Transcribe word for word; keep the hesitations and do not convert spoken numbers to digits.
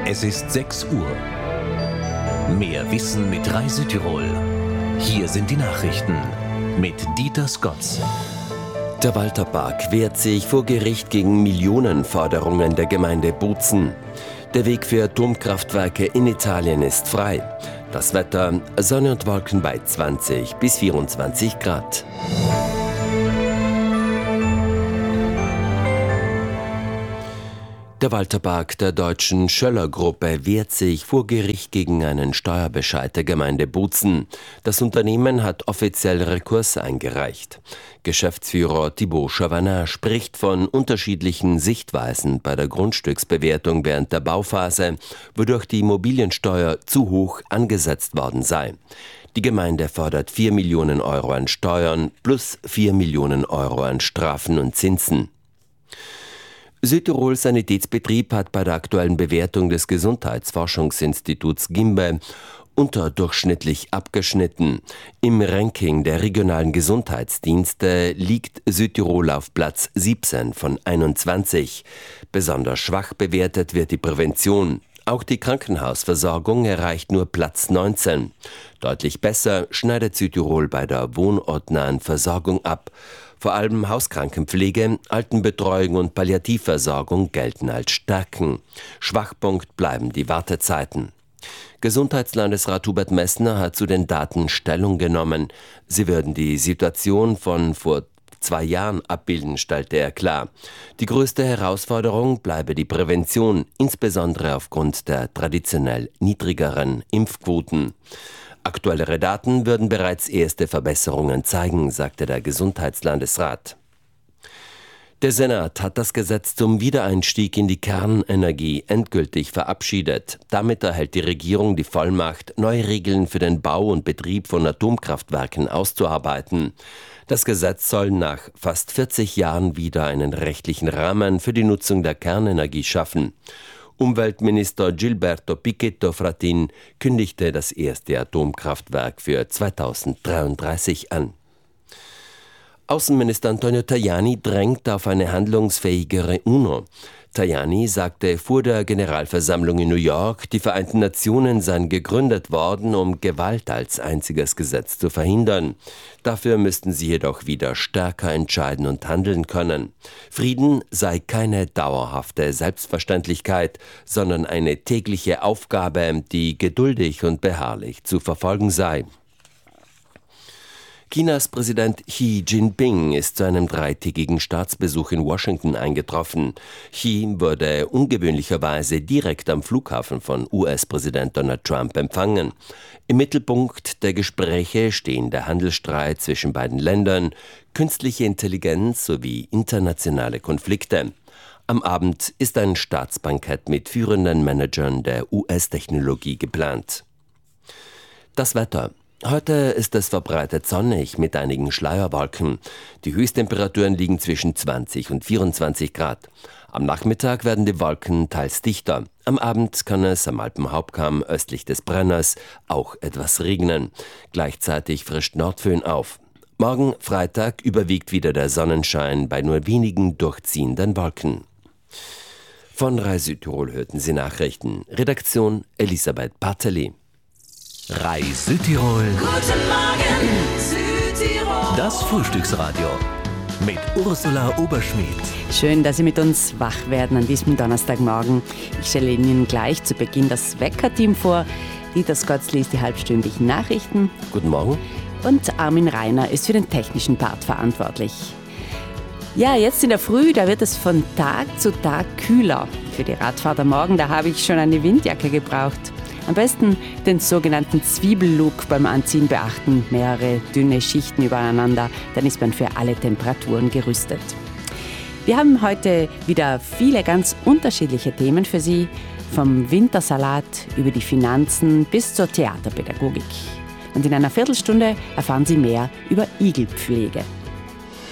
Es ist sechs Uhr. Mehr Wissen mit Rai Südtirol. Hier sind die Nachrichten mit Dieter Scotts. Der Walterpark wehrt sich vor Gericht gegen Millionenforderungen der Gemeinde Bozen. Der Weg für Atomkraftwerke in Italien ist frei. Das Wetter: Sonne und Wolken bei zwanzig bis vierundzwanzig Grad. Der Walterpark der deutschen Schöller-Gruppe wehrt sich vor Gericht gegen einen Steuerbescheid der Gemeinde Bozen. Das Unternehmen hat offiziell Rekurs eingereicht. Geschäftsführer Thibaut Chavanin spricht von unterschiedlichen Sichtweisen bei der Grundstücksbewertung während der Bauphase, wodurch die Immobiliensteuer zu hoch angesetzt worden sei. Die Gemeinde fordert vier Millionen Euro an Steuern plus vier Millionen Euro an Strafen und Zinsen. Südtirol Sanitätsbetrieb hat bei der aktuellen Bewertung des Gesundheitsforschungsinstituts Gimbe unterdurchschnittlich abgeschnitten. Im Ranking der regionalen Gesundheitsdienste liegt Südtirol auf Platz siebzehn von einundzwanzig. Besonders schwach bewertet wird die Prävention. Auch die Krankenhausversorgung erreicht nur Platz neunzehn. Deutlich besser schneidet Südtirol bei der wohnortnahen Versorgung ab. Vor allem Hauskrankenpflege, Altenbetreuung und Palliativversorgung gelten als Stärken. Schwachpunkt bleiben die Wartezeiten. Gesundheitslandesrat Hubert Messner hat zu den Daten Stellung genommen. Sie würden die Situation von vor zwei Jahren abbilden, stellte er klar. Die größte Herausforderung bleibe die Prävention, insbesondere aufgrund der traditionell niedrigeren Impfquoten. Aktuellere Daten würden bereits erste Verbesserungen zeigen, sagte der Gesundheitslandesrat. Der Senat hat das Gesetz zum Wiedereinstieg in die Kernenergie endgültig verabschiedet. Damit erhält die Regierung die Vollmacht, neue Regeln für den Bau und Betrieb von Atomkraftwerken auszuarbeiten. Das Gesetz soll nach fast vierzig Jahren wieder einen rechtlichen Rahmen für die Nutzung der Kernenergie schaffen. Umweltminister Gilberto Pichetto Fratin kündigte das erste Atomkraftwerk für zweitausenddreiunddreißig an. Außenminister Antonio Tajani drängt auf eine handlungsfähigere UNO. Tajani sagte vor der Generalversammlung in New York, die Vereinten Nationen seien gegründet worden, um Gewalt als einziges Gesetz zu verhindern. Dafür müssten sie jedoch wieder stärker entscheiden und handeln können. Frieden sei keine dauerhafte Selbstverständlichkeit, sondern eine tägliche Aufgabe, die geduldig und beharrlich zu verfolgen sei. Chinas Präsident Xi Jinping ist zu einem dreitägigen Staatsbesuch in Washington eingetroffen. Xi wurde ungewöhnlicherweise direkt am Flughafen von U S-Präsident Donald Trump empfangen. Im Mittelpunkt der Gespräche stehen der Handelsstreit zwischen beiden Ländern, künstliche Intelligenz sowie internationale Konflikte. Am Abend ist ein Staatsbankett mit führenden Managern der U S-Technologie geplant. Das Wetter. Heute ist es verbreitet sonnig mit einigen Schleierwolken. Die Höchsttemperaturen liegen zwischen zwanzig und vierundzwanzig Grad. Am Nachmittag werden die Wolken teils dichter. Am Abend kann es am Alpenhauptkamm östlich des Brenners auch etwas regnen. Gleichzeitig frischt Nordföhn auf. Morgen, Freitag, überwiegt wieder der Sonnenschein bei nur wenigen durchziehenden Wolken. Von Rai Südtirol hörten Sie Nachrichten. Redaktion Elisabeth Barteli. Rai Südtirol. Guten Morgen, Südtirol. Das Frühstücksradio mit Ursula Oberschmidt. Schön, dass Sie mit uns wach werden an diesem Donnerstagmorgen. Ich stelle Ihnen gleich zu Beginn das Weckerteam vor. Dieter Scotts liest die halbstündlichen Nachrichten. Guten Morgen. Und Armin Reiner ist für den technischen Part verantwortlich. Ja, jetzt in der Früh, da wird es von Tag zu Tag kühler. Für die Radfahrt am Morgen, da habe ich schon eine Windjacke gebraucht. Am besten den sogenannten Zwiebellook beim Anziehen beachten. Mehrere dünne Schichten übereinander, dann ist man für alle Temperaturen gerüstet. Wir haben heute wieder viele ganz unterschiedliche Themen für Sie. Vom Wintersalat über die Finanzen bis zur Theaterpädagogik. Und in einer Viertelstunde erfahren Sie mehr über Igelpflege.